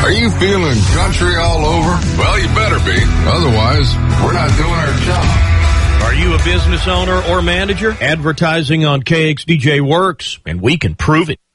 Are you feeling country all over? Well, you better be. Otherwise, we're not doing our job. Are you a business owner or manager? Advertising on KXDJ works, and we can prove it.